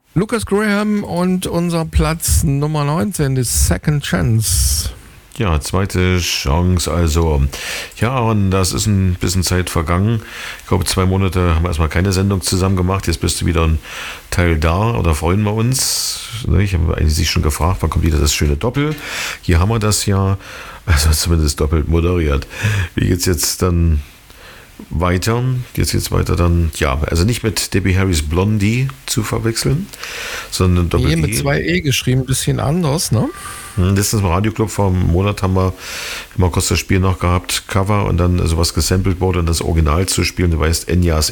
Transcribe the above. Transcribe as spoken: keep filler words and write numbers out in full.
Lucas Graham und unser Platz Nummer neunzehn, die Second Chance. Ja, zweite Chance, also. Ja, und das ist ein bisschen Zeit vergangen. Ich glaube, zwei Monate haben wir erstmal keine Sendung zusammen gemacht. Jetzt bist du wieder ein Teil da, oder freuen wir uns. Ich habe eigentlich sich schon gefragt, wann kommt wieder das schöne Doppel. Hier haben wir das ja, also zumindest doppelt moderiert. Wie geht's jetzt dann weiter? Jetzt geht's weiter dann, ja, also nicht mit Debbie Harrys Blondie zu verwechseln, sondern Doppel-E. Hier mit zwei E geschrieben, ein bisschen anders, ne? Letztens im Radioclub vor einem Monat haben wir immer kurz das Spiel noch gehabt, Cover und dann sowas gesampelt wurde und das Original zu spielen. Du weißt, Enyas